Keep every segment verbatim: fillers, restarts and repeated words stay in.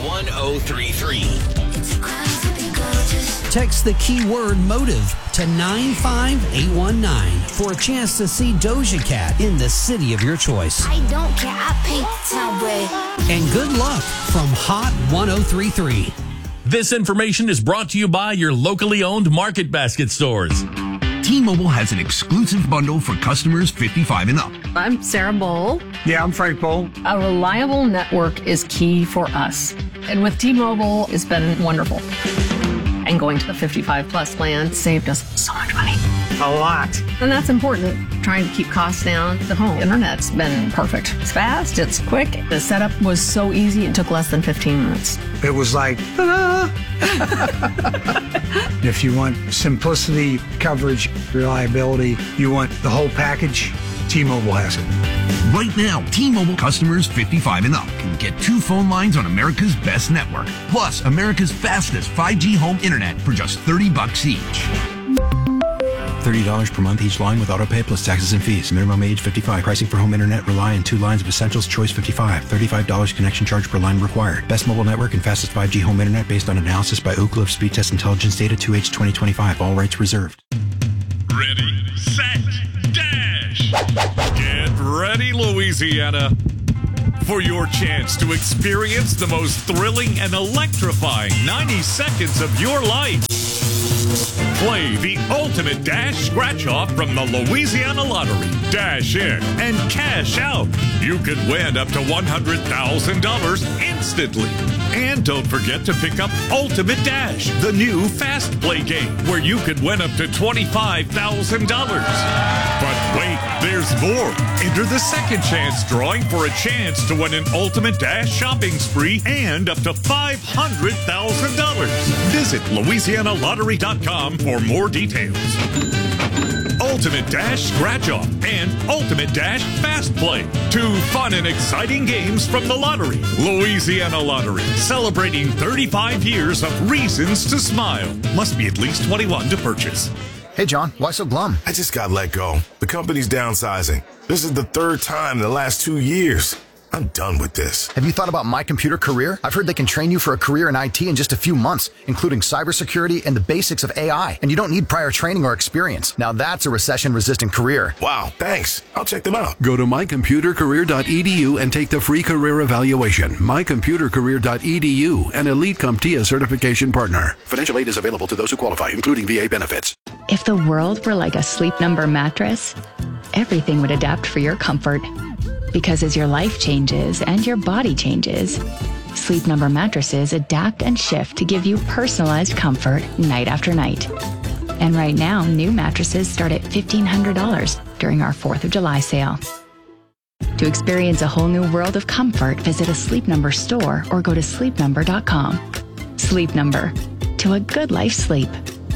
one oh three three. Text the keyword motive to nine five eight one nine for a chance to see Doja Cat in the city of your choice. I don't care, I paint town red. And good luck from Hot one oh three three. This information is brought to you by your locally owned Market Basket stores. T-Mobile has an exclusive bundle for customers fifty-five and up. I'm Sarah Bowl. Yeah, I'm Frank Bowl. A reliable network is key for us. And with T-Mobile, it's been wonderful. And going to the fifty-five plus plan saved us so much money. A lot. And that's important. Trying to keep costs down. The home internet's been perfect. It's fast, it's quick. The setup was so easy, it took less than fifteen minutes. It was like, ta-da! If you want simplicity, coverage, reliability, you want the whole package, T-Mobile has it. Right now, T-Mobile customers fifty-five and up can get two phone lines on America's best network, plus America's fastest five G home internet for just thirty bucks each. thirty dollars per month each line with autopay plus taxes and fees. Minimum age fifty-five. Pricing for home internet rely on two lines of Essentials Choice fifty-five. thirty-five dollars connection charge per line required. Best mobile network and fastest five G home internet based on analysis by Ookla of Speed Test Intelligence Data two H twenty twenty-five. All rights reserved. Ready, set, dash. Get ready, Louisiana, for your chance to experience the most thrilling and electrifying ninety seconds of your life. Play the ultimate dash scratch-off from the Louisiana Lottery. Dash in and cash out. You could win up to one hundred thousand dollars instantly. And don't forget to pick up Ultimate Dash, the new fast play game, where you could win up to twenty-five thousand dollars. But wait, there's more. Enter the second chance drawing for a chance to win an Ultimate Dash shopping spree and up to five hundred thousand dollars. Visit Louisiana Lottery dot com for more details. Ultimate Dash Scratch Off and Ultimate Dash Fast Play. Two fun and exciting games from the lottery. Louisiana Lottery, celebrating thirty-five years of reasons to smile. Must be at least twenty-one to purchase. Hey, John, why so glum? I just got let go. The company's downsizing. This is the third time in the last two years. I'm done with this. Have you thought about My Computer Career? I've heard they can train you for a career in I T in just a few months, including cybersecurity and the basics of A I. And you don't need prior training or experience. Now that's a recession-resistant career. Wow, thanks. I'll check them out. Go to my computer career dot e d u and take the free career evaluation. my computer career dot e d u, an Elite CompTIA certification partner. Financial aid is available to those who qualify, including V A benefits. If the world were like a Sleep Number mattress, everything would adapt for your comfort. Because as your life changes and your body changes, Sleep Number mattresses adapt and shift to give you personalized comfort night after night. And right now, new mattresses start at fifteen hundred dollars during our fourth of July sale. To experience a whole new world of comfort, visit a Sleep Number store or go to sleep number dot com. Sleep Number. To a good life sleep.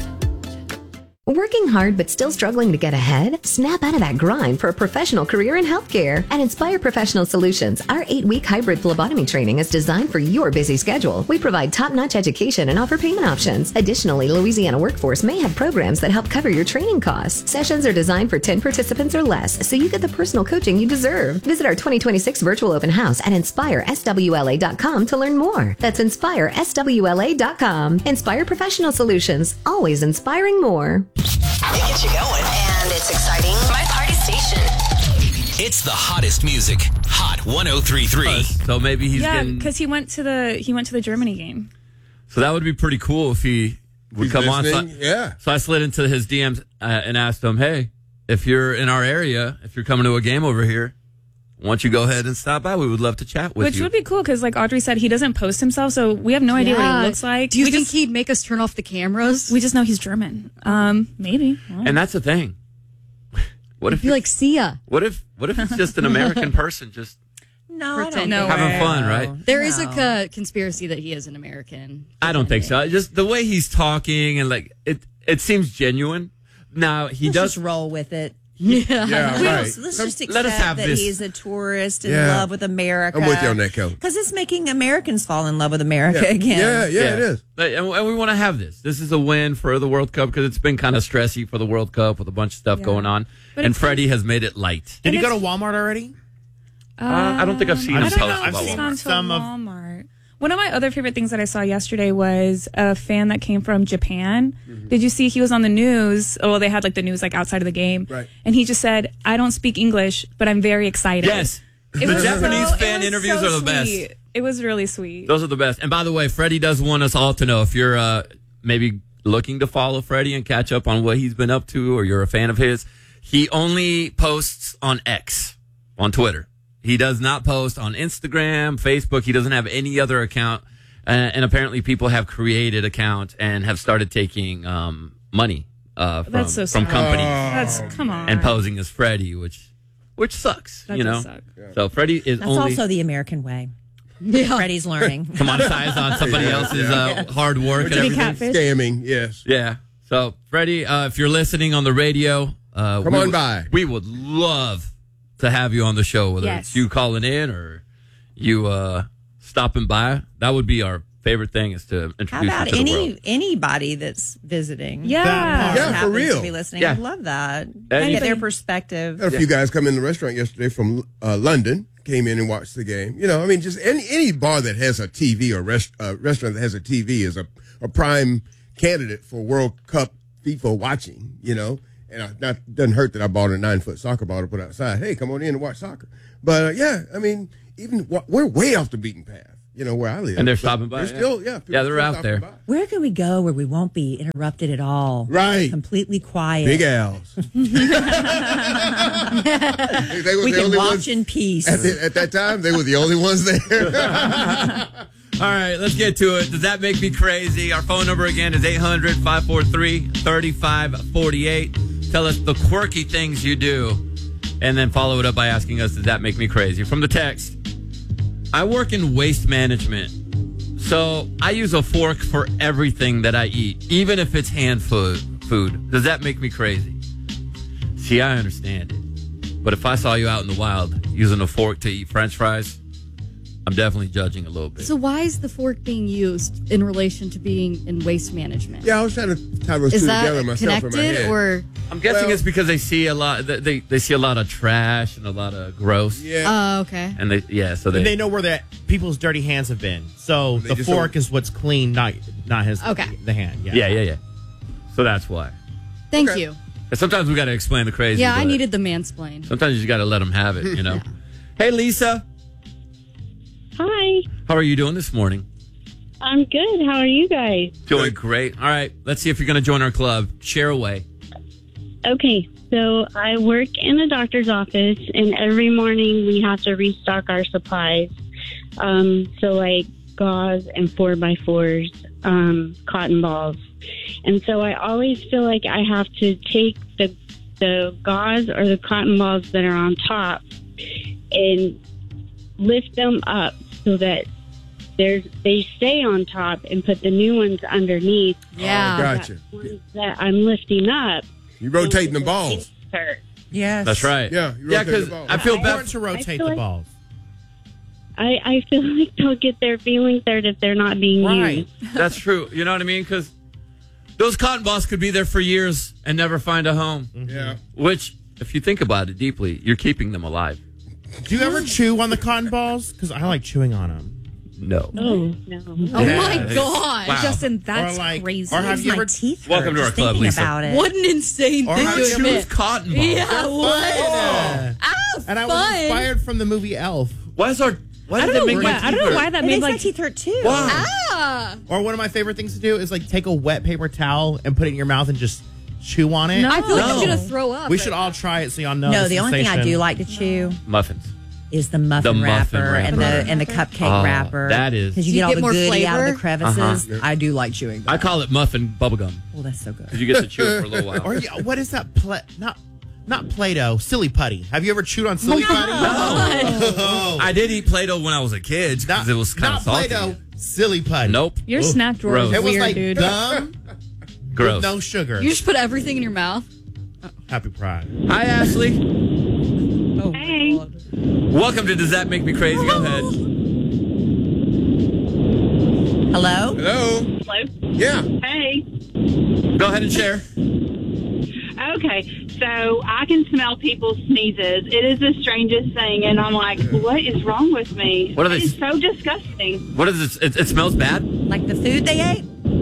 Working hard but still struggling to get ahead? Snap out of that grind for a professional career in healthcare. At Inspire Professional Solutions, our eight-week hybrid phlebotomy training is designed for your busy schedule. We provide top-notch education and offer payment options. Additionally, Louisiana Workforce may have programs that help cover your training costs. Sessions are designed for ten participants or less, so you get the personal coaching you deserve. Visit our twenty twenty-six virtual open house at inspire s w l a dot com to learn more. That's inspire s w l a dot com. Inspire Professional Solutions, always inspiring more. It gets you going, and it's exciting. My party station. It's the hottest music. Hot one oh three three. So maybe he's yeah, getting... because he went to the he went to the Germany game. So that would be pretty cool if he would He's come listening. on. So I, yeah. So I slid into his D Ms uh, and asked him, "Hey, if you're in our area, if you're coming to a game over here, why don't you go ahead and stop by? We would love to chat with Which you." would be cool because, like Audrey said, he doesn't post himself, so we have no idea Yeah. what he looks like. Do you we think just, he'd make us turn off the cameras? We just know he's German. Um, maybe. And that's the thing. What if be like, see ya? What if what if it's just an American person just No, I don't know. having fun, right? There is a co- conspiracy that he is an American. I don't think so. Just the way he's talking and like it it seems genuine. Now he Let's does just roll with it. Yeah, Yeah, We right. just- let's just accept Let us have that this. he's a tourist in Yeah. love with America. I'm with you on that, Kelly. Because it's making Americans fall in love with America Yeah. again. Yeah, yeah, it is. But- And and we want to have this. This is a win for the World Cup because it's been kind of stressy for the World Cup with a bunch of stuff Yeah. going on. But and it's- Freddie has made it light. Did he go to Walmart already? Uh, I don't think I've seen I him don't post know. about I've Walmart. gone to Some of- Walmart. One of my other favorite things that I saw yesterday was a fan that came from Japan. Mm-hmm. Did you see he was on the news? Oh, well, they had like the news like outside of the game. Right. And he just said, I don't speak English, but I'm very excited. Yes. It the was Japanese so, fan interviews so are the best. sweet. It was really sweet. Those are the best. And by the way, Freddie does want us all to know if you're uh, maybe looking to follow Freddie and catch up on what he's been up to, or you're a fan of his, he only posts on X, on Twitter. He does not post on Instagram, Facebook. He doesn't have any other account. Uh, and apparently people have created account and have started taking um, money uh, from, That's so from sad. companies. That's, come on. And posing as Freddie, which which sucks, That you know? does suck. So Freddie is That's only... also the American way. Yeah. Freddie's learning. to monetize on somebody Yeah. else's uh, hard work and To be everything. catfish. Scamming, yes. Yeah. So, Freddie, uh, if you're listening on the radio, uh, Come we on would- by. We would love to have you on the show, whether Yes. it's you calling in or you uh, stopping by. That would be our favorite thing, is to introduce How you about to the any world. anybody that's visiting? Yeah. That Yeah, for happens real. To be listening. Yeah. I love that. Anything. And get their perspective. Had a few guys come in the restaurant yesterday from uh, London, came in and watched the game. You know, I mean, just any any bar that has a T V or rest, uh, restaurant that has a T V is a, a prime candidate for World Cup FIFA watching, you know. And it not, doesn't hurt that I bought a nine-foot soccer ball to put outside. Hey, come on in and watch soccer. But, uh, yeah, I mean, even we're way off the beaten path, you know, where I live. And they're But stopping by, They're yeah. still, yeah. people Yeah, they're still out stopping there. by. Where can we go where we won't be interrupted at all? Right. Completely quiet. Big Al's. They were We the can only watch ones- in peace. At, the, at that time, they were the only ones there. All right, let's get to it. Does that make me crazy? Our phone number again is eight hundred, five four three, three five four eight. Tell us the quirky things you do, and then follow it up by asking us, does that make me crazy? From the text, I work in waste management, so I use a fork for everything that I eat, even if it's hand food. Food. Does that make me crazy? See, I understand it. But if I saw you out in the wild using a fork to eat French fries, I'm definitely judging a little bit. So why is the fork being used in relation to being in waste management? Yeah, I was trying to tie those Is two that together myself in my connected head. or? I'm guessing Well- it's because they see a lot. They they see a lot of trash and a lot of gross. Yeah. Oh, okay. And they yeah, so they, And they know where the people's dirty hands have been. So They the just fork don't- is what's clean, not not his Okay. the hand. Yeah. yeah, yeah, yeah. So that's why. Thank Okay. you. And sometimes we got to explain the crazy. Yeah, I but needed the mansplain. Sometimes you just got to let them have it. You know. Hey, Lisa, Hi, how are you doing this morning? I'm good. How are you guys? Doing great. All right, let's see if you're going to join our club. Share away. Okay, so I work in a doctor's office, and every morning we have to restock our supplies. Um, so, like gauze and four by fours, um, cotton balls. And so I always feel like I have to take the the gauze or the cotton balls that are on top and lift them up so that there's they stay on top, and put the new ones underneath. Yeah. Oh, gotcha. That ones that I'm lifting up. You rotating the balls. Hurt. Yes. That's right. Yeah, you yeah. rotate Because the balls. I feel It's bad. important to I rotate feel the like- balls. I, I feel like they'll get their feelings hurt if they're not being Right. used. That's true. You know what I mean? Because those cotton balls could be there for years and never find a home. Yeah. Which, if you think about it deeply, you're keeping them alive. Do you ever chew on the cotton balls? Because I like chewing on them. No. Oh, no. Oh Yeah. my god! Wow. Justin, that's Or like- crazy. or have you My ever- teeth hurt Welcome to our just club, thinking Lisa. about it. What an insane Or thing how to to admit. Choose cotton balls. Yeah, what? Yeah. Ah, And I was fun. inspired from the movie Elf. Why is our why I did don't that know. make my Why, I teeth don't know hurt? why that It made makes my like. teeth hurt too. Why? Ah. Or one of my favorite things to do is like take a wet paper towel and put it in your mouth and just chew on it. No. I feel like No. I'm gonna throw up. We right should all try it so y'all know. No, the the only thing I sensation. do like to chew Muffins. is the muffin, The muffin wrapper, and the wrapper. and the cupcake Oh, wrapper. that is- because you Do you get all get the more goodie out of flavor? the crevices. Uh-huh. I do like chewing. That. I call it muffin bubblegum Oh, that's so good. because you get to chew it for a little while. Or yeah, what is that? Pla- not not Play-Doh. Silly putty. Have you ever chewed on silly putty? No. I did eat Play-Doh when I was a kid because it was kind Not of salty. Play-Doh. Silly putty. Nope. Your Ooh, snack drawer gross. is It was weird, like dude. gum Gross. with no sugar. You just put everything in your mouth. Happy Pride. Hi, Ashley. Oh Hey. my god. Welcome to Does That Make Me Crazy? Go ahead. Hello. Hello. Hello? Yeah. Hey. Go ahead and share. Okay, So I can smell people's sneezes. It is the strangest thing, and I'm like, what is wrong with me? What are they- It's so disgusting. What is it? It, it smells bad? Like the food they ate?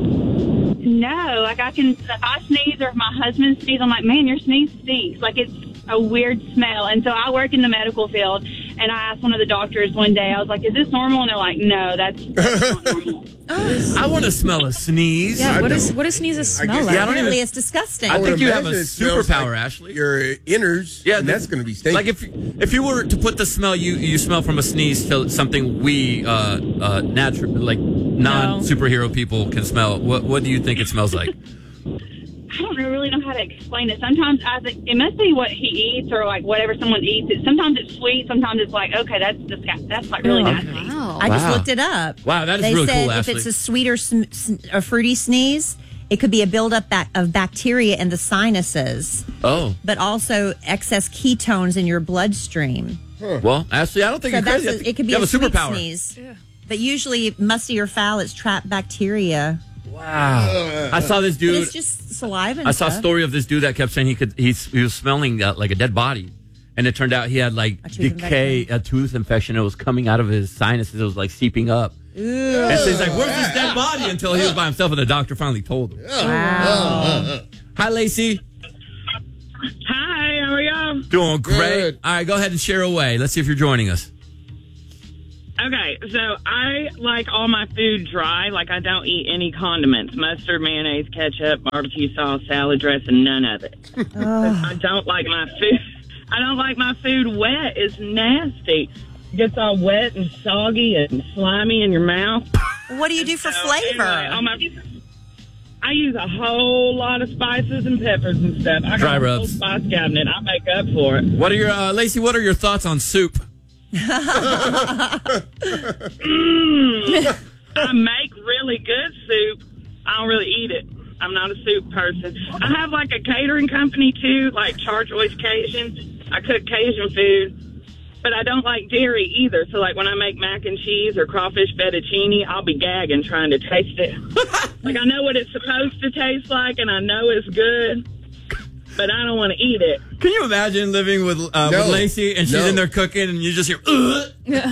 No, like I can, if I sneeze or if my husband sneezes, I'm like, man, your sneeze stinks. Like it's a weird smell. And so I work in the medical field, and I asked one of the doctors one day, I was like, is this normal? And they're like, no, that's, that's not normal. I want to smell a sneeze. Yeah, what does what does sneezes smell like? Yeah, I don't even- Apparently, it's disgusting. I think you have a imagine it smells superpower, like Ashley. Your innards, Yeah, and the- that's going to be stinky. Like if if you were to put the smell you you smell from a sneeze to something we uh uh natural like non superhero people can smell, what what do you think it smells like? I don't really know how to explain it. Sometimes I think it must be what he eats or like whatever someone eats. It sometimes it's sweet. Sometimes it's like, okay, that's disgusting. That's like really nasty. Wow. I just Wow. looked it up. Wow, that is they really said cool, if Ashley. it's a sweet or, sm- sn- or fruity sneeze, it could be a buildup bac- of bacteria in the sinuses, Oh, but also excess ketones in your bloodstream. well, Ashley, I don't think So you're that's crazy. I a, think it could be you a, have a sweet superpower. sneeze. But usually, musty or foul, it's trapped bacteria. Wow, I saw this But dude. it's just saliva. And I saw a stuff. story of this dude that kept saying he could he's, he was smelling uh, like a dead body, and it turned out he had like tooth decay, a tooth infection. It was coming out of his sinuses. It was like seeping up. And so he's like, "Where's this dead body?" Until he was by himself, and the doctor finally told him. Wow. Hi, Lacey. Hi, how are y'all? Doing great. All right, go ahead and share away. Let's see if you're joining us. Okay, so I like all my food dry. Like I don't eat any condiments, mustard, mayonnaise, ketchup, barbecue sauce, salad dressing, none of it. I don't like my food. I don't like my food wet. It's nasty. It gets all wet and soggy and slimy in your mouth. What do you do for So, flavor? anyway, all my- I use a whole lot of spices and peppers and stuff. I Dry got a whole rubs. spice cabinet. I make up for it. What are your uh, Lacey? What are your thoughts on soup? Mm. I make really good soup. I don't really eat it. I'm not a soup person. I have like a catering company too, like Charjoy's Cajun. I cook Cajun food, but I don't like dairy either. So like when I make mac and cheese or crawfish fettuccine, I'll be gagging trying to taste it. Like I know what it's supposed to taste like, and I know it's good, but I don't want to eat it. Can you imagine living with uh, No. with Lacey and she's No. in there cooking and you just hear, Ugh.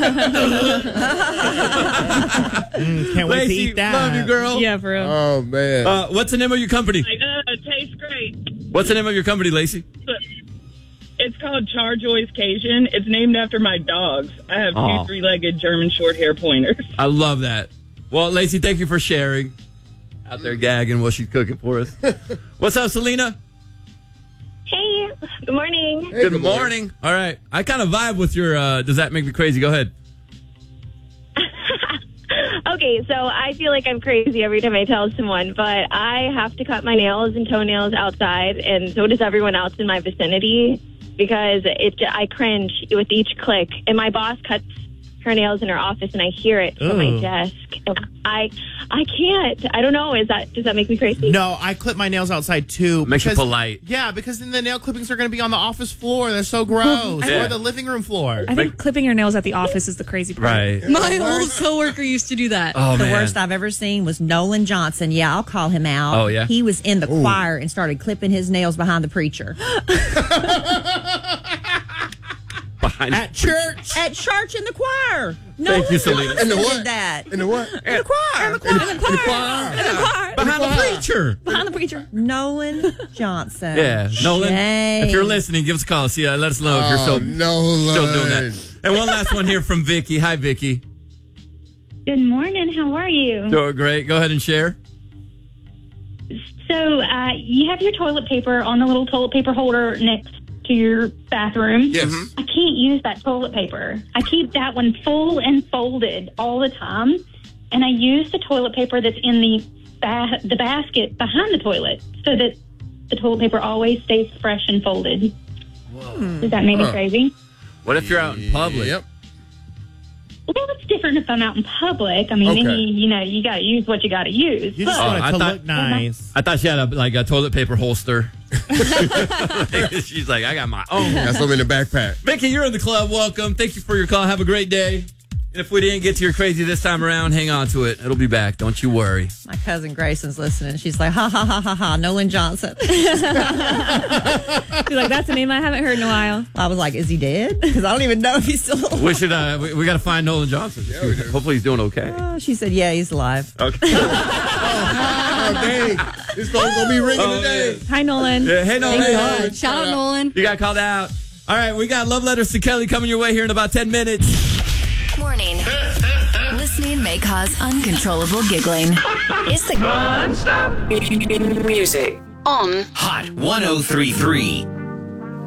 Mm, can't wait to Lacey, eat that. love you, girl. Yeah, for real. Oh man. Uh, what's the name of your company? Like, uh, it tastes great. What's the name of your company, Lacey? It's called Charjoy's Cajun. It's named after my dogs. I have Aw. two three-legged German short-hair pointers. I love that. Well, Lacey, thank you for sharing. Out there gagging while she's cooking for us. What's up, Selena? Hey, good morning. good, morning. All right. I kind of vibe with your, uh, does that make me crazy? Go ahead. Okay, so I feel like I'm crazy every time I tell someone, but I have to cut my nails and toenails outside, and so does everyone else in my vicinity, because it I cringe with each click. And my boss cuts her nails in her office, and I hear it from my Ooh. desk. And I I can't. I don't know. Is that does that make me crazy? No, I clip my nails outside too. Makes you because- polite. Yeah, because then the nail clippings are going to be on the office floor. They're so gross. Yeah. Or the living room floor. I think clipping your nails at the office is the crazy part. Right. My old coworker used to do that. Oh, the man. worst I've ever seen was Nolan Johnson. Yeah, I'll call him out. Oh, yeah? He was in the choir and started clipping his nails behind the preacher. Behind At church. At church in the choir. Thank you, Selena. Johnson In the did what? that. In the what? In the choir. In the choir. In the choir. In the choir. Behind the preacher. Behind the preacher. Nolan Johnson. Yeah, Nolan. Shame. If you're listening, give us a call. See, uh, let us know if you're Oh, still, Nolan. still doing that. And one last one here from Vicky. Hi, Vicky. Good morning. How are you? Doing great. Go ahead and share. So, uh, you have your toilet paper on the little toilet paper holder next to your bathroom. Yes. I can't use that toilet paper. I keep that one full and folded all the time, and I use the toilet paper that's in the ba- the basket behind the toilet so that the toilet paper always stays fresh and folded. Does that make me Huh. crazy? What if you're out in public? Yep. Well, it's different if I'm out in public. I mean, then Okay. you, you know, you got to use what you got to use. You just But- want it I to thought- look nice. I thought she had a, like a toilet paper holster. She's like, I got my own. Got some in the backpack. Vicky, you're in the club. Welcome. Thank you for your call. Have a great day. And if we didn't get to your crazy this time around, hang on to it. It'll be back. Don't you worry. My cousin Grayson's listening. She's like, ha, ha, ha, ha, ha, Nolan Johnson. She's like, that's a name I haven't heard in a while. I was like, is he dead? Because I don't even know if he's still alive. We should, uh, we, we got to find Nolan Johnson. Yeah, we do. Hopefully he's doing okay. Oh, she said, yeah, he's alive. Okay. Oh, dang. This phone's going to be ringing Oh, today. yeah. Hi, Nolan. Yeah, hey, Nolan. Thank Hey. God. Shout out, Nolan. You got called out. All right, we got love letters to Kelly coming your way here in about ten minutes. Warning. Listening may cause uncontrollable giggling. It's the non-stop music on Hot one oh three point three.